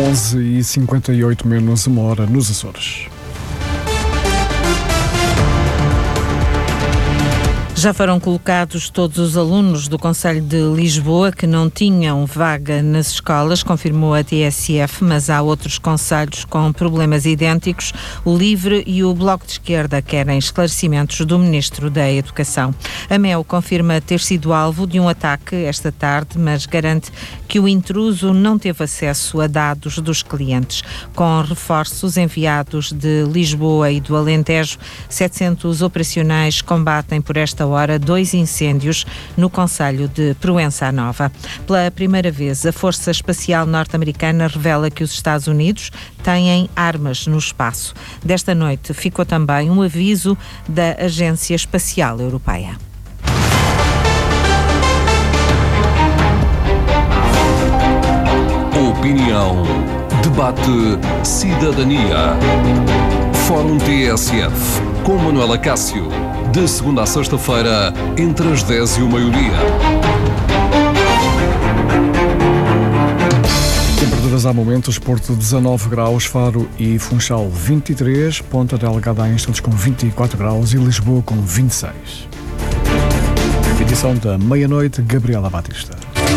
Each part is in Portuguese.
11h58, menos uma hora nos Açores. Já foram colocados todos os alunos do Concelho de Lisboa que não tinham vaga nas escolas, confirmou a TSF, mas há outros concelhos com problemas idênticos. O LIVRE e o Bloco de Esquerda querem esclarecimentos do Ministro da Educação. A MEO confirma ter sido alvo de um ataque esta tarde, mas garante que o intruso não teve acesso a dados dos clientes. Com reforços enviados de Lisboa e do Alentejo, 700 operacionais combatem por esta hora 2 incêndios no concelho de Proença Nova. Pela primeira vez, a Força Espacial Norte-Americana revela que os Estados Unidos têm armas no espaço. Desta noite ficou também um aviso da Agência Espacial Europeia. Opinião, debate, cidadania. Fórum TSF, com Manuela Cássio. De segunda a sexta-feira, entre as 10 e o meio-dia. Temperaturas há momentos: Porto 19 graus, Faro e Funchal 23, Ponta Delgada há instantes com 24 graus e Lisboa com 26. Edição da meia-noite, Gabriela Batista.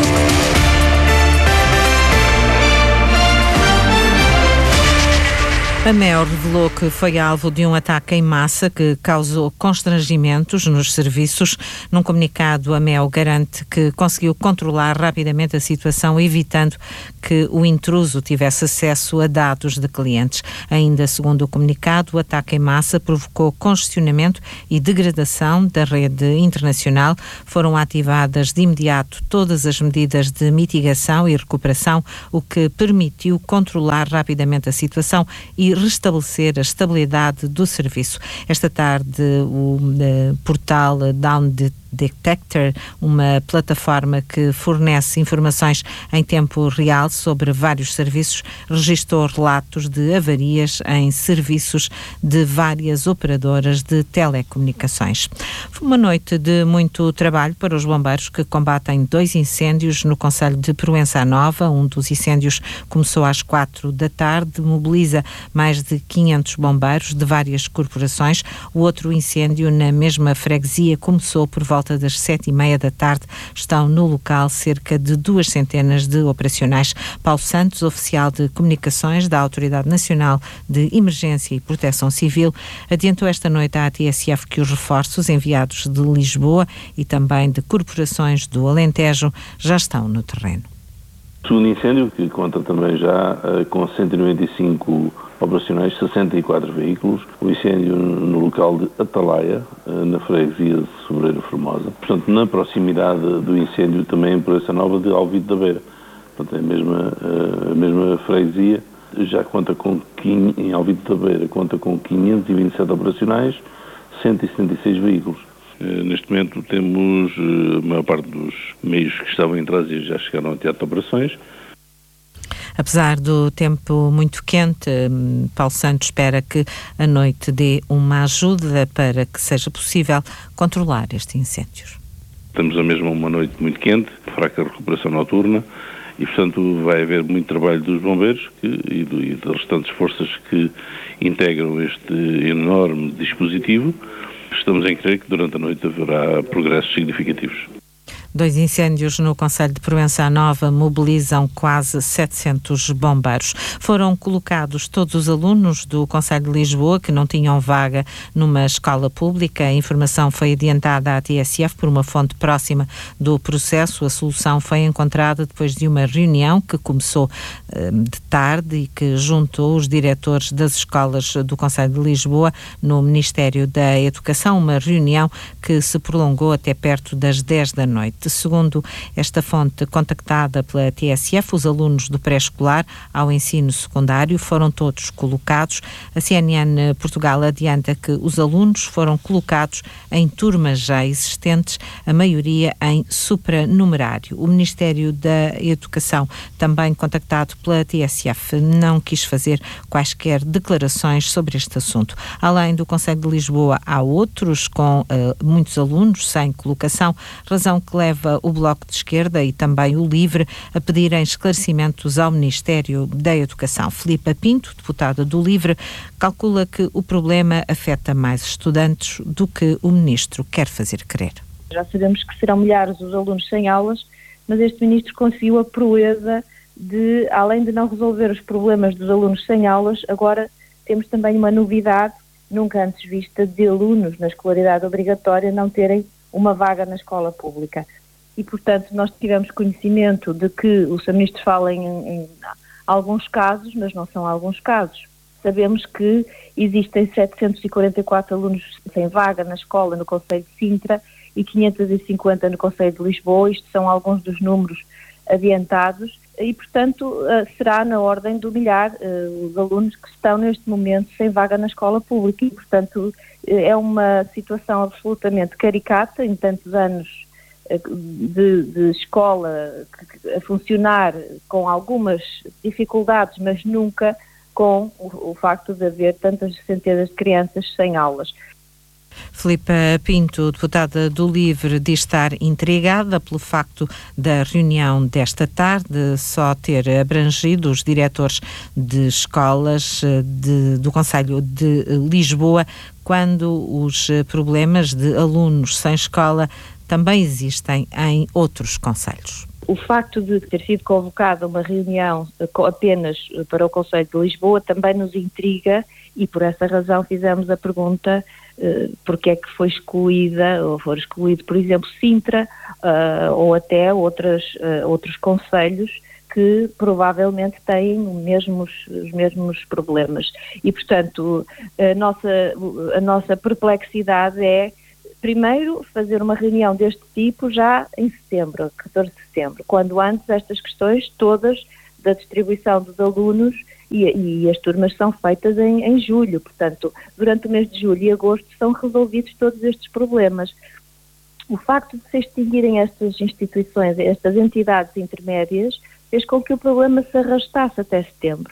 A MEO revelou que foi alvo de um ataque em massa que causou constrangimentos nos serviços. Num comunicado, a MEO garante que conseguiu controlar rapidamente a situação, evitando que o intruso tivesse acesso a dados de clientes. Ainda segundo o comunicado, o ataque em massa provocou congestionamento e degradação da rede internacional. Foram ativadas de imediato todas as medidas de mitigação e recuperação, o que permitiu controlar rapidamente a situação e restabelecer a estabilidade do serviço. Esta tarde, o portal Down Detector, uma plataforma que fornece informações em tempo real sobre vários serviços, registou relatos de avarias em serviços de várias operadoras de telecomunicações. Foi uma noite de muito trabalho para os bombeiros que combatem 2 incêndios no concelho de Proença Nova. Um dos incêndios começou às 4 da tarde, mobiliza mais de 500 bombeiros de várias corporações. O outro incêndio na mesma freguesia começou por volta das 7h30 da tarde. Estão no local cerca de 200 de operacionais. Paulo Santos, oficial de comunicações da Autoridade Nacional de Emergência e Proteção Civil, adiantou esta noite à TSF que os reforços enviados de Lisboa e também de corporações do Alentejo já estão no terreno. O segundo incêndio, que conta também já com 195 operacionais, 64 veículos. O incêndio no local de Atalaia, na freguesia de Sobreiro Formosa. Portanto, na proximidade do incêndio também em Proença Nova de Alvide da Beira. Portanto, é a mesma freguesia. Já conta com, em Alvide da Beira, conta com 527 operacionais, 176 veículos. Neste momento temos a maior parte dos meios que estavam em trânsito já chegaram ao teatro de operações. Apesar do tempo muito quente, Paulo Santos espera que a noite dê uma ajuda para que seja possível controlar estes incêndios. Temos a mesma uma noite muito quente, fraca recuperação noturna e, portanto, vai haver muito trabalho dos bombeiros e das restantes forças que integram este enorme dispositivo. Estamos em crer que durante a noite haverá progressos significativos. 2 incêndios no concelho de Proença Nova mobilizam quase 700 bombeiros. Foram colocados todos os alunos do concelho de Lisboa que não tinham vaga numa escola pública. A informação foi adiantada à TSF por uma fonte próxima do processo. A solução foi encontrada depois de uma reunião que começou de tarde e que juntou os diretores das escolas do concelho de Lisboa no Ministério da Educação, uma reunião que se prolongou até perto das 10 da noite. Segundo esta fonte contactada pela TSF, os alunos do pré-escolar ao ensino secundário foram todos colocados. A CNN Portugal adianta que os alunos foram colocados em turmas já existentes, a maioria em supranumerário. O Ministério da Educação, também contactado pela TSF, não quis fazer quaisquer declarações sobre este assunto. Além do Concelho de Lisboa, há outros com muitos alunos sem colocação, razão que leva leva o Bloco de Esquerda e também o LIVRE a pedirem esclarecimentos ao Ministério da Educação. Filipa Pinto, deputada do LIVRE, calcula que o problema afeta mais estudantes do que o Ministro quer fazer crer. Já sabemos que serão milhares os alunos sem aulas, mas este Ministro conseguiu a proeza de, além de não resolver os problemas dos alunos sem aulas, agora temos também uma novidade nunca antes vista de alunos na escolaridade obrigatória não terem uma vaga na escola pública. E, portanto, nós tivemos conhecimento de que o Sr. Ministro fala em alguns casos, mas não são alguns casos. Sabemos que existem 744 alunos sem vaga na escola no concelho de Sintra e 550 no concelho de Lisboa. Isto são alguns dos números adiantados e, portanto, será na ordem do milhar os alunos que estão neste momento sem vaga na escola pública. E, portanto, é uma situação absolutamente caricata em tantos anos de escola a funcionar com algumas dificuldades, mas nunca com o facto de haver tantas centenas de crianças sem aulas. Filipa Pinto, deputada do LIVRE, diz estar intrigada pelo facto da reunião desta tarde só ter abrangido os diretores de escolas do concelho de Lisboa, quando os problemas de alunos sem escola também existem em outros concelhos. O facto de ter sido convocada uma reunião apenas para o concelho de Lisboa também nos intriga e por essa razão fizemos a pergunta porque é que foi excluída, ou foi excluído, por exemplo, Sintra ou até outros concelhos que provavelmente têm os mesmos problemas. E, portanto, a nossa perplexidade é, primeiro, fazer uma reunião deste tipo já em setembro, 14 de setembro, quando antes estas questões todas da distribuição dos alunos e as turmas são feitas em julho. Portanto, durante o mês de julho e agosto são resolvidos todos estes problemas. O facto de se extinguirem estas instituições, estas entidades intermédias, fez com que o problema se arrastasse até setembro.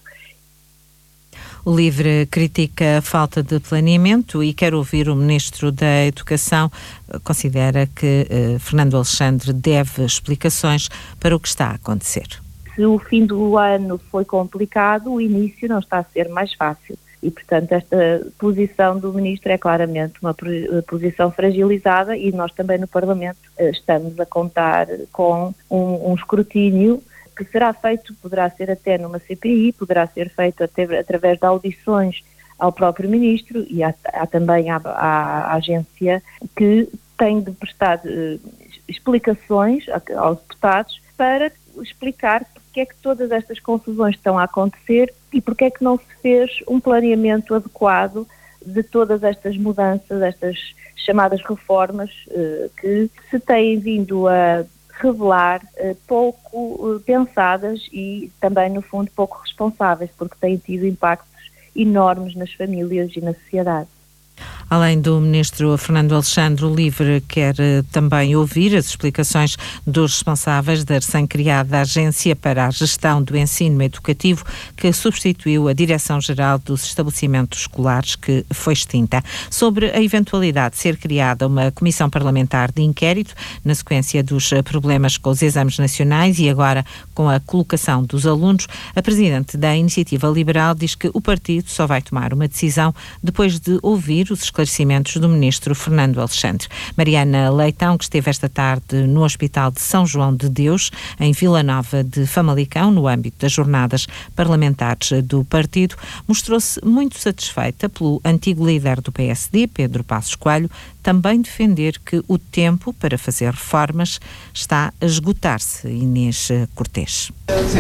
O LIVRE critica a falta de planeamento e quer ouvir o Ministro da Educação. Considera que Fernando Alexandre deve explicações para o que está a acontecer. Se o fim do ano foi complicado, o início não está a ser mais fácil. E, portanto, esta posição do Ministro é claramente uma posição fragilizada e nós também no Parlamento estamos a contar com um escrutínio que será feito, poderá ser até numa CPI, poderá ser feito até através de audições ao próprio Ministro e há também à agência que tem de prestar explicações aos deputados para explicar porque é que todas estas confusões estão a acontecer e porque é que não se fez um planeamento adequado de todas estas mudanças, estas chamadas reformas que se têm vindo a revelar pouco pensadas e também, no fundo, pouco responsáveis, porque têm tido impactos enormes nas famílias e na sociedade. Além do Ministro Fernando Alexandre, o LIVRE quer também ouvir as explicações dos responsáveis da recém-criada Agência para a Gestão do Ensino Educativo, que substituiu a Direção-Geral dos Estabelecimentos Escolares, que foi extinta. Sobre a eventualidade de ser criada uma comissão parlamentar de inquérito, na sequência dos problemas com os exames nacionais e agora com a colocação dos alunos, a Presidente da Iniciativa Liberal diz que o partido só vai tomar uma decisão depois de ouvir os esclarecimentos do Ministro Fernando Alexandre. Mariana Leitão, que esteve esta tarde no Hospital de São João de Deus, em Vila Nova de Famalicão, no âmbito das jornadas parlamentares do partido, mostrou-se muito satisfeita pelo antigo líder do PSD, Pedro Passos Coelho, também defender que o tempo para fazer reformas está a esgotar-se. Inês Cortês.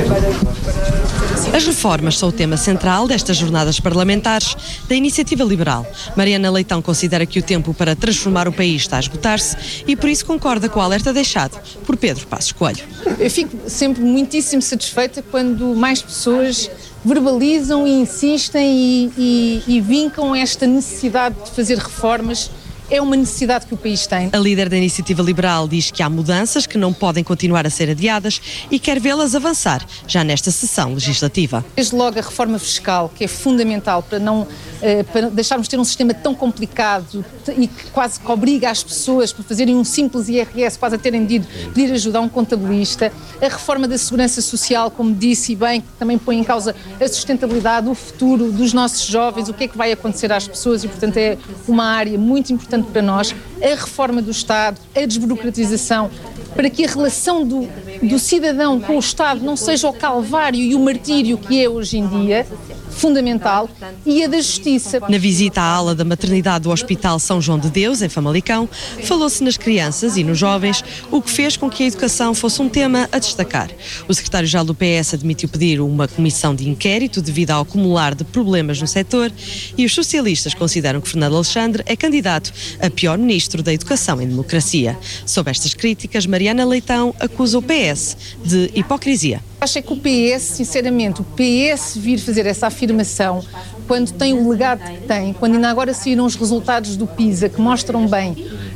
As reformas são o tema central destas jornadas parlamentares da Iniciativa Liberal. Mariana Leitão considera que o tempo para transformar o país está a esgotar-se e por isso concorda com o alerta deixado por Pedro Passos Coelho. Eu fico sempre muitíssimo satisfeita quando mais pessoas verbalizam e insistem e vincam esta necessidade de fazer reformas é uma necessidade que o país tem. A líder da Iniciativa Liberal diz que há mudanças que não podem continuar a ser adiadas e quer vê-las avançar já nesta sessão legislativa. Desde logo a reforma fiscal, que é fundamental para deixarmos de ter um sistema tão complicado e que quase que obriga as pessoas para fazerem um simples IRS, quase a terem de pedir ajuda a um contabilista. A reforma da segurança social, como disse e bem, que também põe em causa a sustentabilidade, o futuro dos nossos jovens, o que é que vai acontecer às pessoas e, portanto, é uma área muito importante para nós. A reforma do Estado, a desburocratização, para que a relação do cidadão com o Estado não seja o calvário e o martírio que é hoje em dia, fundamental, e a da justiça. Na visita à ala da maternidade do Hospital São João de Deus, em Famalicão, falou-se nas crianças e nos jovens, o que fez com que a educação fosse um tema a destacar. O secretário-geral do PS admitiu pedir uma comissão de inquérito devido ao acumular de problemas no setor e os socialistas consideram que Fernando Alexandre é candidato a pior ministro da Educação em democracia. Sob estas críticas, Mariana Leitão acusa o PS de hipocrisia. Acho que o PS, sinceramente, o PS vir fazer essa afirmação quando tem o legado que tem, quando ainda agora saíram os resultados do PISA que mostram bem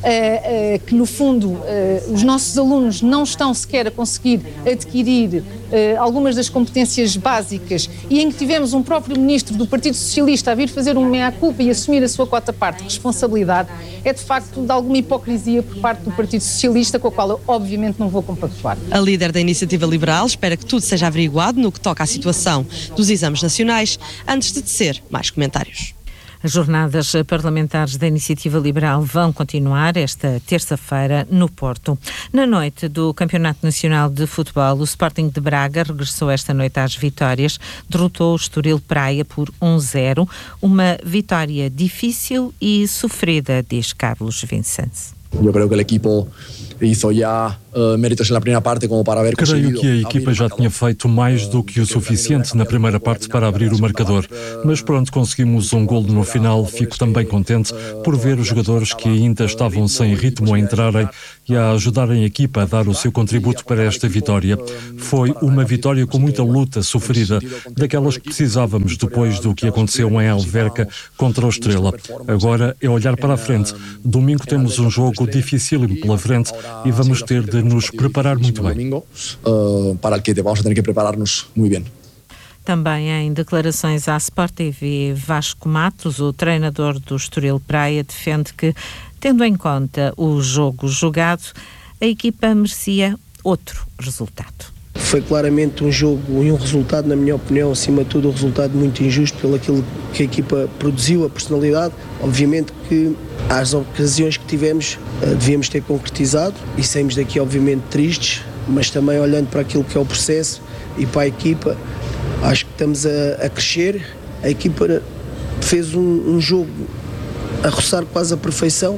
que no fundo os nossos alunos não estão sequer a conseguir adquirir algumas das competências básicas e em que tivemos um próprio ministro do Partido Socialista a vir fazer um meia-culpa e assumir a sua quota-parte de responsabilidade, é de facto de alguma hipocrisia por parte do Partido Socialista, com a qual eu obviamente não vou compactuar. A líder da Iniciativa Liberal espera que tudo seja averiguado no que toca à situação dos exames nacionais antes de tecer mais comentários. As jornadas parlamentares da Iniciativa Liberal vão continuar esta terça-feira no Porto. Na noite do Campeonato Nacional de Futebol, o Sporting de Braga regressou esta noite às vitórias, derrotou o Estoril Praia por 1-0, uma vitória difícil e sofrida, diz Carlos Vicente. Eu creio que o equipo hizo ya méritos na primeira parte como para haver conseguido. Creio que a equipa já tinha feito mais do que o suficiente na primeira parte para abrir o marcador, mas pronto, conseguimos um golo no final. Fico também contente por ver os jogadores que ainda estavam sem ritmo a entrarem e a ajudarem a equipa a dar o seu contributo para esta vitória. Foi uma vitória com muita luta sofrida, daquelas que precisávamos depois do que aconteceu em Alverca contra o Estrela. Agora é olhar para a frente. Domingo temos um jogo dificílimo pela frente e vamos ter de nos preparar muito bem. Para o que vamos ter que preparar-nos muito bem. Também em declarações à Sport TV, Vasco Matos, o treinador do Estoril Praia, defende que, tendo em conta o jogo jogado, a equipa merecia outro resultado. Foi claramente um jogo e um resultado, na minha opinião, acima de tudo, um resultado muito injusto pelo aquilo que a equipa produziu, a personalidade. Obviamente que às ocasiões que tivemos devíamos ter concretizado e saímos daqui obviamente tristes, mas também olhando para aquilo que é o processo e para a equipa, acho que estamos a crescer. A equipa fez um jogo a roçar quase a perfeição.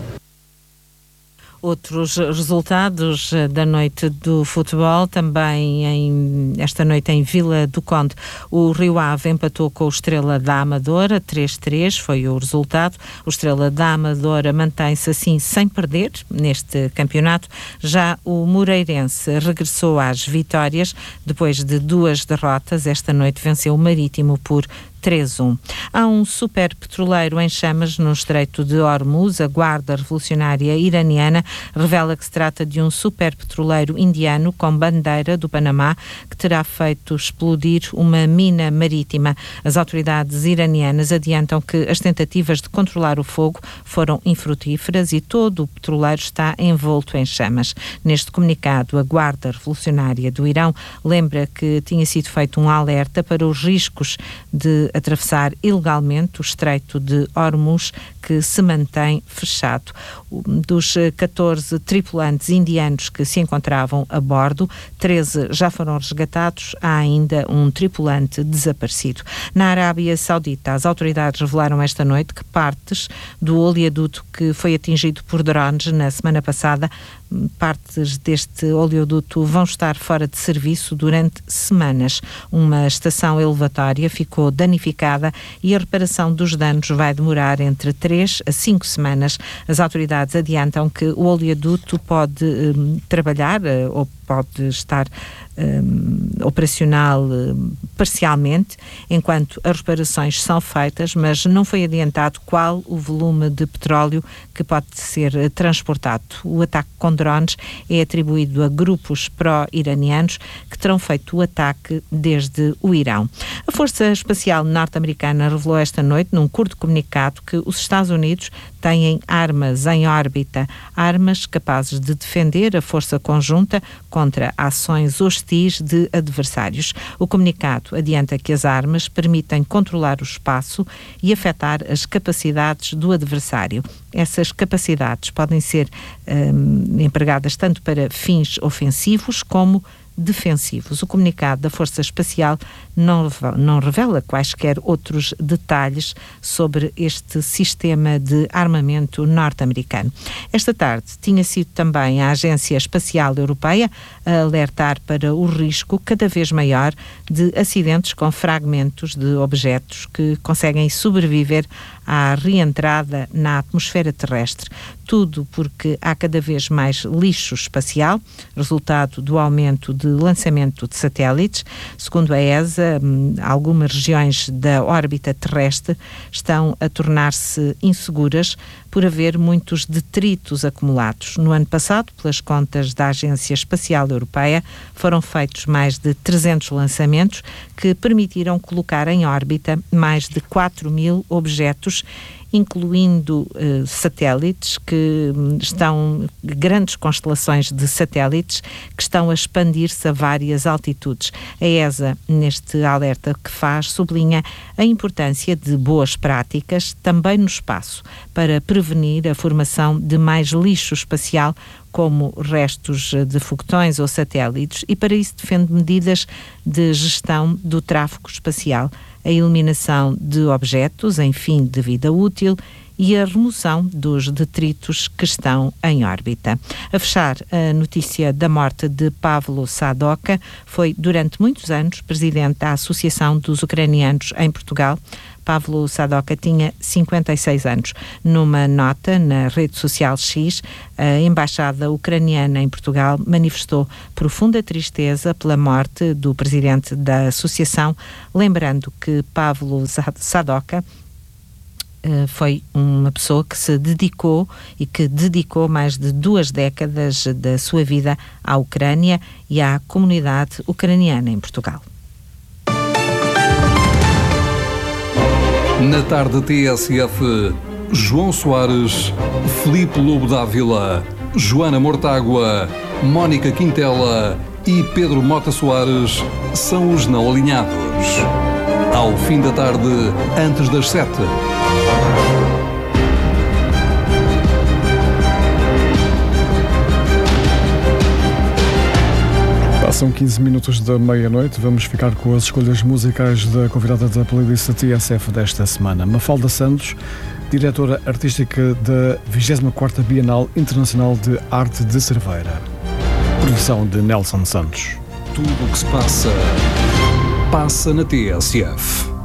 Outros resultados da noite do futebol, também esta noite em Vila do Conde. O Rio Ave empatou com o Estrela da Amadora, 3-3 foi o resultado. O Estrela da Amadora mantém-se assim sem perder neste campeonato. Já o Moreirense regressou às vitórias depois de 2 derrotas. Esta noite venceu o Marítimo por 3-1. Há um super petroleiro em chamas no Estreito de Hormuz. A Guarda Revolucionária Iraniana revela que se trata de um super petroleiro indiano com bandeira do Panamá que terá feito explodir uma mina marítima. As autoridades iranianas adiantam que as tentativas de controlar o fogo foram infrutíferas e todo o petroleiro está envolto em chamas. Neste comunicado, a Guarda Revolucionária do Irão lembra que tinha sido feito um alerta para os riscos de atravessar ilegalmente o Estreito de Hormuz, que se mantém fechado. Dos 14 tripulantes indianos que se encontravam a bordo, 13 já foram resgatados, há ainda um tripulante desaparecido. Na Arábia Saudita, as autoridades revelaram esta noite que partes do oleoduto que foi atingido por drones na semana passada, partes deste oleoduto vão estar fora de serviço durante semanas. Uma estação elevatória ficou danificada e a reparação dos danos vai demorar entre 3 a 5 semanas. As autoridades adiantam que o oleoduto pode trabalhar ou pode estar operacional parcialmente, enquanto as reparações são feitas, mas não foi adiantado qual o volume de petróleo que pode ser transportado. O ataque com drones é atribuído a grupos pró-iranianos que terão feito o ataque desde o Irão. A Força Espacial Norte-Americana revelou esta noite, num curto comunicado, que os Estados Unidos têm armas em órbita, armas capazes de defender a força conjunta contra ações hostis de adversários. O comunicado adianta que as armas permitem controlar o espaço e afetar as capacidades do adversário. Essas capacidades podem ser empregadas tanto para fins ofensivos como defensivos. O comunicado da Força Espacial não revela quaisquer outros detalhes sobre este sistema de armamento norte-americano. Esta tarde tinha sido também a Agência Espacial Europeia a alertar para o risco cada vez maior de acidentes com fragmentos de objetos que conseguem sobreviver à reentrada na atmosfera terrestre. Tudo porque há cada vez mais lixo espacial, resultado do aumento de lançamento de satélites. Segundo a ESA, algumas regiões da órbita terrestre estão a tornar-se inseguras por haver muitos detritos acumulados. No ano passado, pelas contas da Agência Espacial Europeia, foram feitos mais de 300 lançamentos que permitiram colocar em órbita mais de 4.000 objetos, incluindo satélites grandes constelações de satélites que estão a expandir-se a várias altitudes. A ESA, neste alerta que faz, sublinha a importância de boas práticas também no espaço para prevenir a formação de mais lixo espacial, como restos de foguetões ou satélites, e para isso defende medidas de gestão do tráfego espacial, a eliminação de objetos em fim de vida útil e a remoção dos detritos que estão em órbita. A fechar, a notícia da morte de Pavlo Sadoka. Foi durante muitos anos presidente da Associação dos Ucranianos em Portugal. Pavlo Sadoka tinha 56 anos. Numa nota na rede social X, a Embaixada Ucraniana em Portugal manifestou profunda tristeza pela morte do presidente da associação, lembrando que Pavlo Sadoka foi uma pessoa que se dedicou e que dedicou mais de 2 décadas da sua vida à Ucrânia e à comunidade ucraniana em Portugal. Na tarde TSF, João Soares, Filipe Lobo Dávila, Joana Mortágua, Mónica Quintela e Pedro Mota Soares são os não alinhados. Ao fim da tarde, antes das 7. Passam 15 minutos da meia-noite. Vamos ficar com as escolhas musicais da convidada da playlist TSF desta semana. Mafalda Santos, diretora artística da 24ª Bienal Internacional de Arte de Cerveira. Produção de Nelson Santos. Tudo o que se passa, passa na TSF.